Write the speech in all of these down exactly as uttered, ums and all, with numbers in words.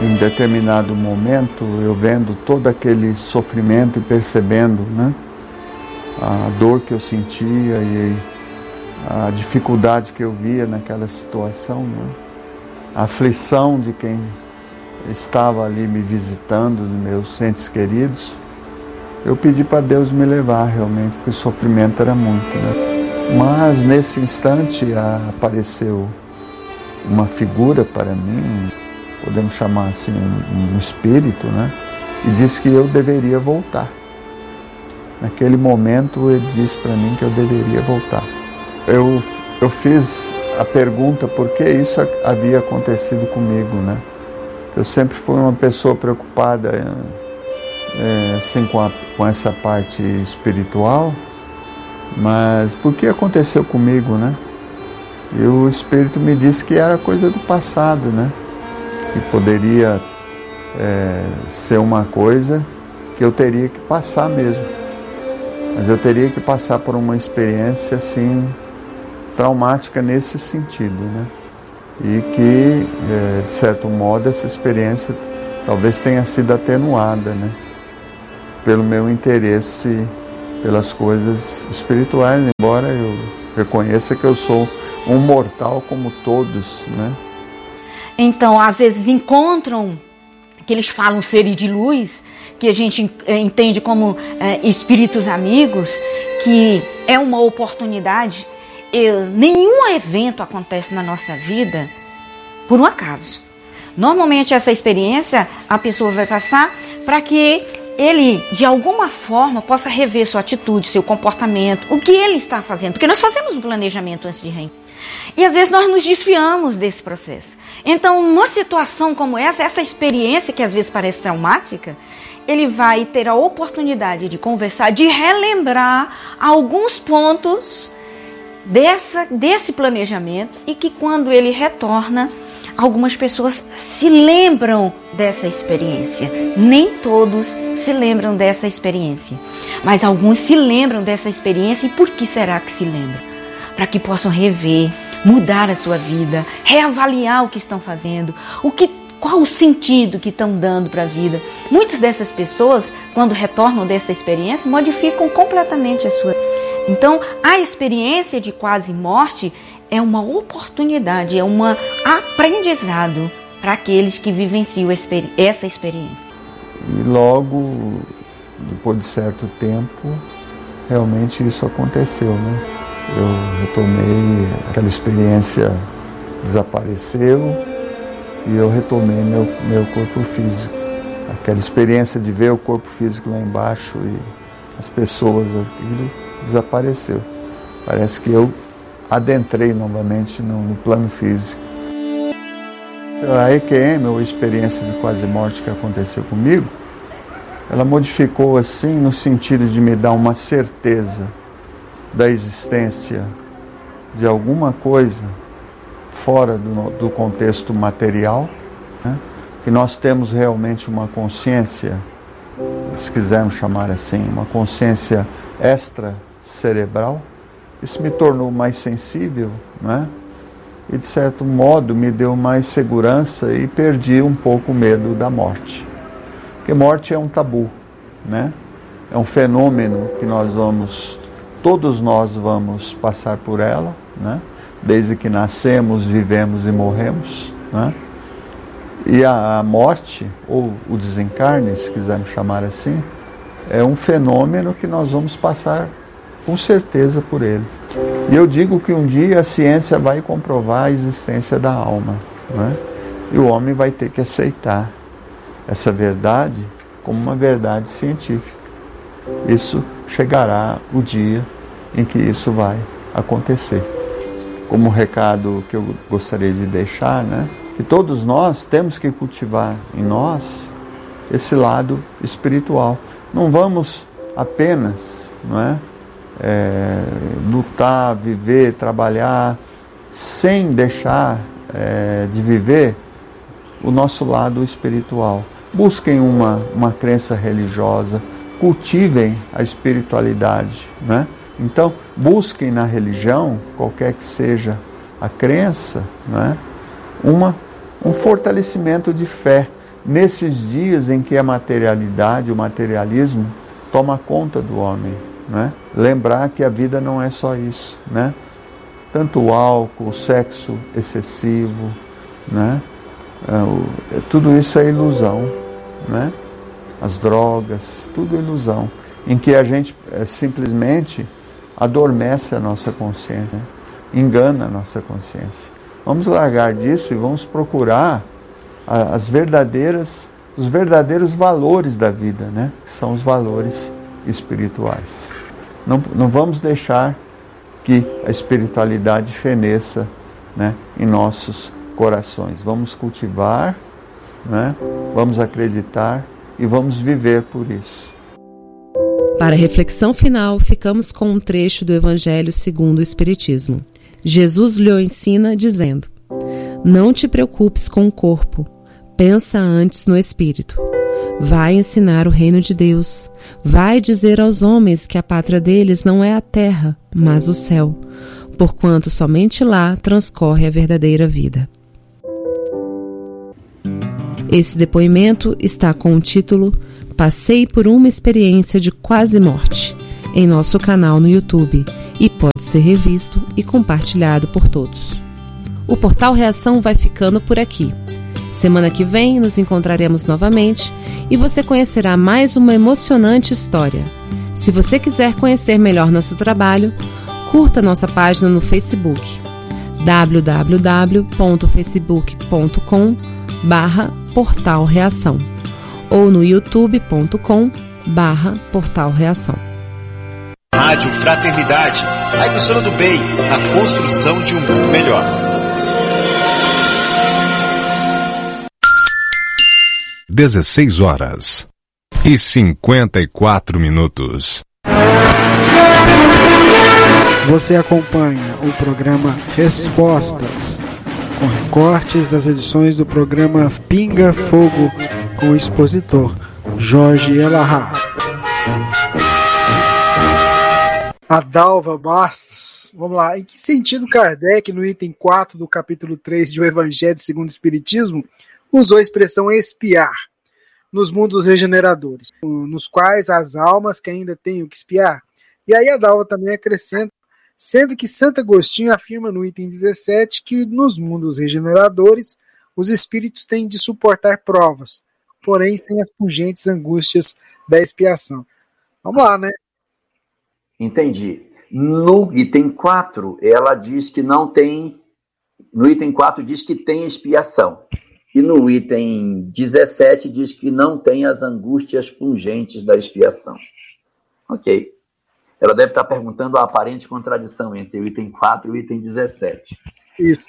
em determinado momento, eu vendo todo aquele sofrimento e percebendo, né, a dor que eu sentia e a dificuldade que eu via naquela situação, né, a aflição de quem estava ali me visitando, dos meus entes queridos, eu pedi para Deus me levar realmente, porque o sofrimento era muito, né? Mas nesse instante apareceu uma figura para mim, podemos chamar assim um, um espírito, né? E disse que eu deveria voltar. Naquele momento ele disse para mim que eu deveria voltar. Eu, eu fiz a pergunta por que isso havia acontecido comigo, né? Eu sempre fui uma pessoa preocupada é, assim, com, a, com essa parte espiritual, mas por que aconteceu comigo, né? E o Espírito me disse que era coisa do passado, né? Que poderia é, ser uma coisa que eu teria que passar mesmo. Mas eu teria que passar por uma experiência assim traumática nesse sentido, né? E que, é, de certo modo, essa experiência talvez tenha sido atenuada, né? Pelo meu interesse pelas coisas espirituais, embora eu reconheça que eu sou um mortal como todos, né? Então, às vezes encontram, que eles falam seres de luz, que a gente entende como é, espíritos amigos, que é uma oportunidade. Eu, nenhum evento acontece na nossa vida por um acaso. Normalmente essa experiência a pessoa vai passar para que ele, de alguma forma, possa rever sua atitude, seu comportamento, o que ele está fazendo. Porque nós fazemos um planejamento antes de reencarnar. E às vezes nós nos desviamos desse processo. Então, numa situação como essa, essa experiência que às vezes parece traumática, ele vai ter a oportunidade de conversar, de relembrar alguns pontos dessa, desse planejamento, e que quando ele retorna, algumas pessoas se lembram dessa experiência. Nem todos se lembram dessa experiência, mas alguns se lembram dessa experiência. E por que será que se lembram? Para que possam rever, mudar a sua vida, reavaliar o que estão fazendo, o que, qual o sentido que estão dando para a vida. Muitas dessas pessoas, quando retornam dessa experiência, modificam completamente a sua. Então, a experiência de quase morte é uma oportunidade, é um aprendizado para aqueles que vivenciam essa experiência. E logo, depois de certo tempo, realmente isso aconteceu, né? Eu retomei, aquela experiência desapareceu e eu retomei meu, meu corpo físico. Aquela experiência de ver o corpo físico lá embaixo e as pessoas, aquilo desapareceu. Parece que eu adentrei novamente no, no plano físico. A E Q M, ou experiência de quase morte que aconteceu comigo, ela modificou assim no sentido de me dar uma certeza da existência de alguma coisa fora do, do contexto material, né? Que nós temos realmente uma consciência, se quisermos chamar assim, uma consciência extracerebral. Isso me tornou mais sensível, né? E de certo modo me deu mais segurança e perdi um pouco o medo da morte. Porque morte é um tabu, né? É um fenômeno que nós vamos, todos nós vamos passar por ela, né? Desde que nascemos, vivemos e morremos, né? E a, a morte, ou o desencarne, se quisermos chamar assim, é um fenômeno que nós vamos passar com certeza por ele. E eu digo que um dia a ciência vai comprovar a existência da alma, né? E o homem vai ter que aceitar essa verdade como uma verdade científica. Isso chegará o dia em que isso vai acontecer. Como recado que eu gostaria de deixar, né? Que todos nós temos que cultivar em nós esse lado espiritual. Não vamos apenas, não é? É, lutar, viver, trabalhar, sem deixar é, de viver o nosso lado espiritual. Busquem uma, uma crença religiosa, cultivem a espiritualidade, né? Então, busquem na religião, qualquer que seja a crença, né? Uma, um fortalecimento de fé, nesses dias em que a materialidade, o materialismo toma conta do homem, né? Lembrar que a vida não é só isso, né? Tanto o álcool, o sexo excessivo, né? Tudo isso é ilusão, né? As drogas, tudo é ilusão, em que a gente é, simplesmente adormece a nossa consciência, né? Engana a nossa consciência. Vamos largar disso e vamos procurar as verdadeiras, os verdadeiros valores da vida, né? Que são os valores espirituais. Não, não vamos deixar que a espiritualidade feneça, né, em nossos corações. Vamos cultivar, né? Vamos acreditar e vamos viver por isso. Para a reflexão final, ficamos com um trecho do Evangelho segundo o Espiritismo. Jesus lhe ensina dizendo: não te preocupes com o corpo, pensa antes no espírito. Vai ensinar o reino de Deus. Vai dizer aos homens que a pátria deles não é a terra, mas o céu, porquanto somente lá transcorre a verdadeira vida. Esse depoimento está com o título Passei por uma experiência de quase morte, em nosso canal no YouTube, e pode ser revisto e compartilhado por todos. O Portal Reação vai ficando por aqui. Semana que vem nos encontraremos novamente e você conhecerá mais uma emocionante história. Se você quiser conhecer melhor nosso trabalho, curta nossa página no Facebook, w w w ponto facebook ponto com barra Portal Reação, ou no youtube ponto com barra Portal Reação. Rádio Fraternidade, a emissora do bem, a construção de um mundo melhor. dezesseis horas e cinquenta e quatro minutos. Você acompanha o programa Respostas, com recortes das edições do programa Pinga Fogo, com o expositor Jorge Elahá. Adalva Bastos, vamos lá. Em que sentido Kardec, no item quatro do capítulo três de O Evangelho segundo o Espiritismo, usou a expressão espiar nos mundos regeneradores, nos quais as almas que ainda têm o que espiar? E aí a Dalva também acrescenta, sendo que Santo Agostinho afirma no item dezessete que nos mundos regeneradores os espíritos têm de suportar provas, porém sem as pungentes angústias da expiação. Vamos lá, né? Entendi. No item quatro, ela diz que não tem... No item quatro diz que tem expiação. E no item dezessete diz que não tem as angústias pungentes da expiação. Ok. Ela deve estar perguntando a aparente contradição entre o item quatro e o item dezessete. Isso.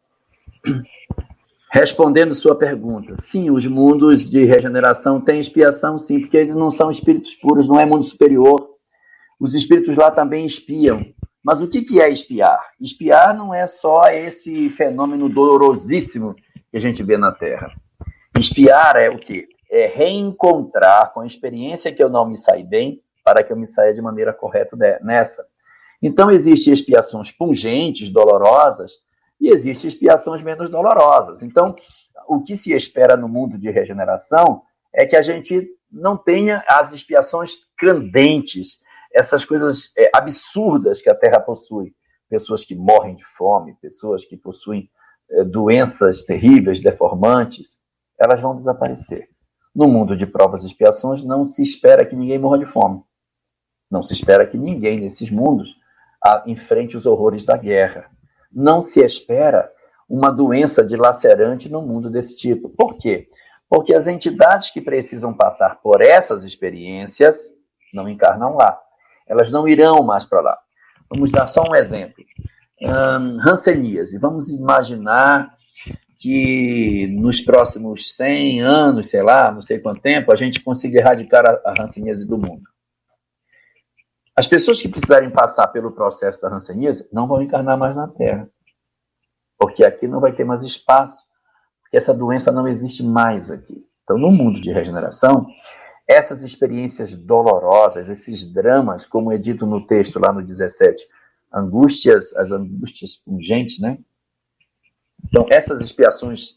Respondendo sua pergunta, sim, os mundos de regeneração têm expiação, sim, porque eles não são espíritos puros, não é mundo superior. Os espíritos lá também espiam. Mas o que é espiar? Espiar não é só esse fenômeno dolorosíssimo que a gente vê na Terra. Espiar é o quê? É reencontrar com a experiência que eu não me saí bem, para que eu me saia de maneira correta nessa. Então, existem expiações pungentes, dolorosas, e existem expiações menos dolorosas. Então, o que se espera no mundo de regeneração é que a gente não tenha as expiações candentes, essas coisas é, absurdas que a Terra possui. Pessoas que morrem de fome, pessoas que possuem é, doenças terríveis, deformantes, elas vão desaparecer. No mundo de provas e expiações, não se espera que ninguém morra de fome. Não se espera que ninguém nesses mundos a, enfrente os horrores da guerra. Não se espera uma doença dilacerante no mundo desse tipo. Por quê? Porque as entidades que precisam passar por essas experiências não encarnam lá. Elas não irão mais para lá. Vamos dar só um exemplo. Um, hanseníase. Vamos imaginar que nos próximos cem anos, sei lá, não sei quanto tempo, a gente consiga erradicar a, a hanseníase do mundo. As pessoas que precisarem passar pelo processo da hanseníase não vão encarnar mais na Terra. Porque aqui não vai ter mais espaço, porque essa doença não existe mais aqui. Então, no mundo de regeneração, essas experiências dolorosas, esses dramas, como é dito no texto lá no dezessete, angústias, as angústias pungentes, né? Então, essas expiações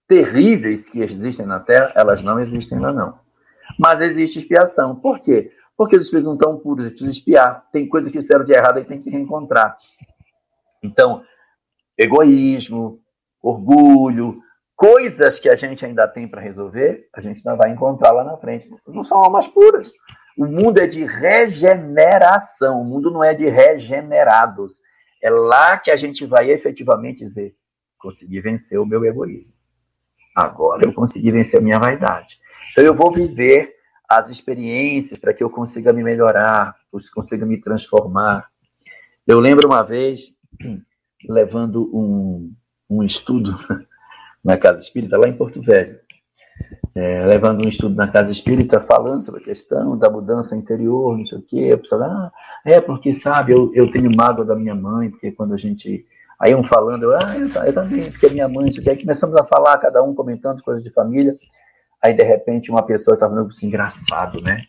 terríveis que existem na Terra, elas não existem lá não. Mas existe expiação. Por quê? Porque os espíritos não estão puros, eles precisam expiar. Tem coisa que fizeram de errado e tem que reencontrar. Então, egoísmo, orgulho, coisas que a gente ainda tem para resolver, a gente não vai encontrar lá na frente. Não são almas puras. O mundo é de regeneração, o mundo não é de regenerados. É lá que a gente vai efetivamente dizer, consegui vencer o meu egoísmo. Agora eu consegui vencer a minha vaidade. Então eu vou viver as experiências para que eu consiga me melhorar, para que eu consiga me transformar. Eu lembro uma vez, levando um, um estudo na Casa Espírita, lá em Porto Velho, é, levando um estudo na Casa Espírita, falando sobre a questão da mudança interior, não sei o quê. A pessoa, ah, é porque, sabe, eu, eu tenho mágoa da minha mãe, porque quando a gente... Aí um falando, eu, ah, eu, eu também, porque a minha mãe, isso aqui. Aí começamos a falar, cada um comentando coisas de família. Aí, de repente, uma pessoa estava falando assim, engraçado, né?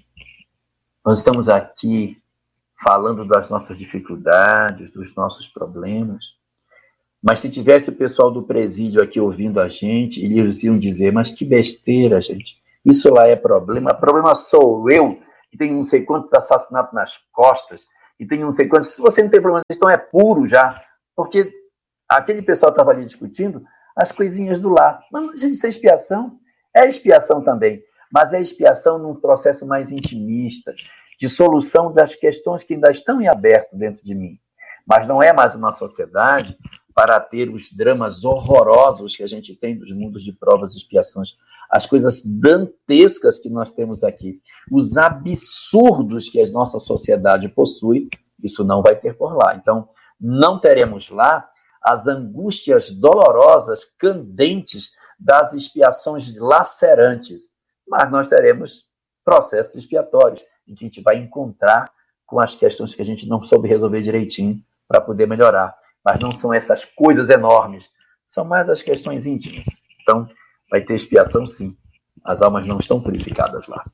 Nós estamos aqui falando das nossas dificuldades, dos nossos problemas, mas se tivesse o pessoal do presídio aqui ouvindo a gente, eles iam dizer, mas que besteira, gente. Isso lá é problema. O problema sou eu, que tenho não sei quantos assassinatos nas costas, e tenho não sei quantos... Se você não tem problema, então é puro já. Porque aquele pessoal estava ali discutindo as coisinhas do lar. Mas não deixa de ser expiação. É expiação também, mas é expiação num processo mais intimista, de solução das questões que ainda estão em aberto dentro de mim. Mas não é mais uma sociedade para ter os dramas horrorosos que a gente tem dos mundos de provas e expiações, as coisas dantescas que nós temos aqui, os absurdos que a nossa sociedade possui, isso não vai ter por lá. Então, não teremos lá as angústias dolorosas, candentes, das expiações lacerantes, mas nós teremos processos expiatórios, em que a gente vai encontrar com as questões que a gente não soube resolver direitinho para poder melhorar. Mas não são essas coisas enormes, são mais as questões íntimas. Então, vai ter expiação sim. As almas não estão purificadas lá.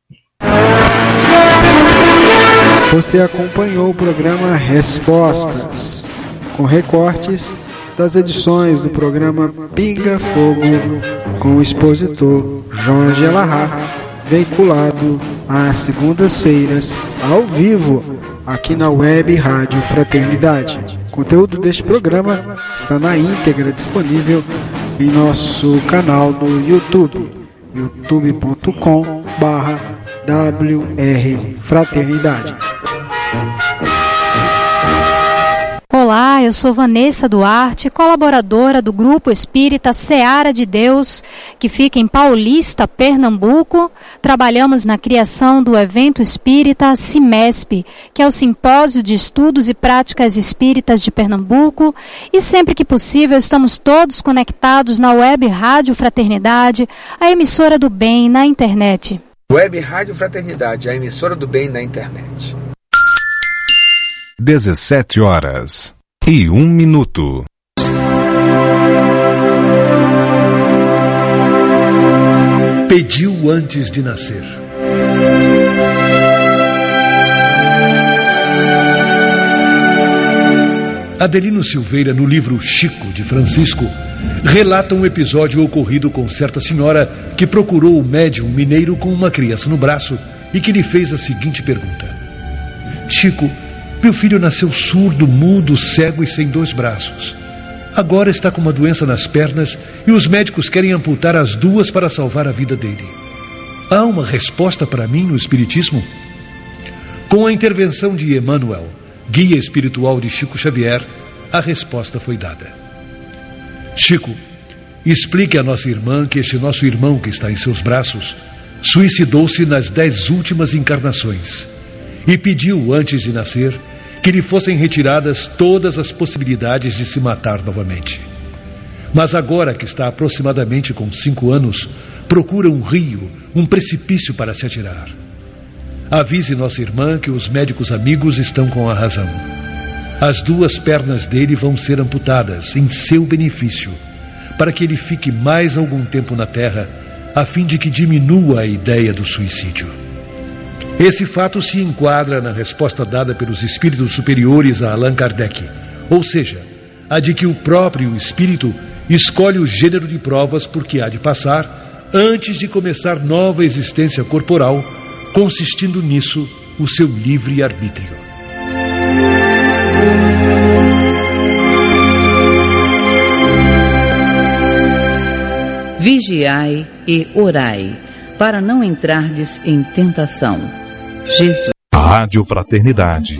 Você acompanhou o programa Respostas, com recortes das edições do programa Pinga Fogo, com o expositor Jorge Alahá, veiculado às segundas-feiras, ao vivo, aqui na Web Rádio Fraternidade. O conteúdo deste programa está na íntegra disponível em nosso canal no YouTube, youtube ponto com barra W R Fraternidade. Olá, eu sou Vanessa Duarte, colaboradora do Grupo Espírita Seara de Deus, que fica em Paulista, Pernambuco. Trabalhamos na criação do evento espírita CIMESP, que é o Simpósio de Estudos e Práticas Espíritas de Pernambuco. E sempre que possível estamos todos conectados na Web Rádio Fraternidade, a emissora do bem na internet. Web Rádio Fraternidade, a emissora do bem na internet. dezessete horas e um minuto. Pediu antes de nascer. Adelino Silveira, no livro Chico, de Francisco, relata um episódio ocorrido com certa senhora que procurou o médium mineiro com uma criança no braço e que lhe fez a seguinte pergunta: Chico, meu filho nasceu surdo, mudo, cego e sem dois braços. Agora está com uma doença nas pernas e os médicos querem amputar as duas para salvar a vida dele. Há uma resposta para mim no Espiritismo? Com a intervenção de Emmanuel, guia espiritual de Chico Xavier, a resposta foi dada. Chico, explique à nossa irmã que este nosso irmão que está em seus braços suicidou-se nas dez últimas encarnações e pediu antes de nascer que lhe fossem retiradas todas as possibilidades de se matar novamente. Mas agora que está aproximadamente com cinco anos, procura um rio, um precipício para se atirar. Avise nossa irmã que os médicos amigos estão com a razão. As duas pernas dele vão ser amputadas em seu benefício, para que ele fique mais algum tempo na Terra, a fim de que diminua a ideia do suicídio. Esse fato se enquadra na resposta dada pelos espíritos superiores a Allan Kardec, ou seja, a de que o próprio espírito escolhe o gênero de provas por que há de passar antes de começar nova existência corporal, consistindo nisso o seu livre arbítrio. Vigiai e orai, para não entrardes em tentação. Jesus. Rádio Fraternidade.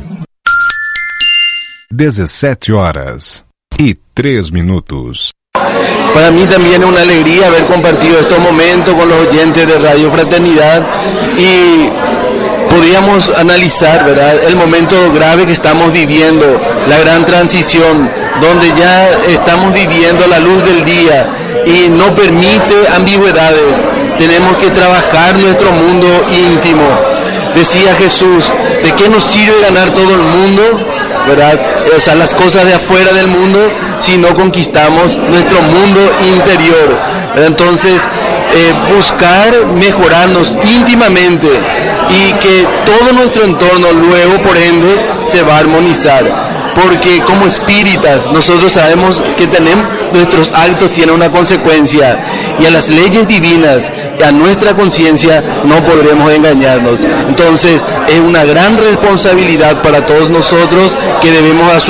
dezessete horas e três minutos. Para mí también es una alegría haber compartido estos momentos con los oyentes de Radio Fraternidad y podríamos analizar, ¿verdad?, el momento grave que estamos viviendo, la gran transición, donde ya estamos viviendo la luz del día y no permite ambigüedades. Tenemos que trabajar nuestro mundo íntimo. Decía Jesús, ¿de qué nos sirve ganar todo el mundo, verdad? O sea, las cosas de afuera del mundo, si no conquistamos nuestro mundo interior. Entonces, eh, buscar mejorarnos íntimamente y que todo nuestro entorno luego, por ende, se va a armonizar. Porque como espíritas nosotros sabemos que tenemos, nuestros actos tienen una consecuencia y a las leyes divinas y a nuestra conciencia no podremos engañarnos. Entonces es una gran responsabilidad para todos nosotros que debemos asumir.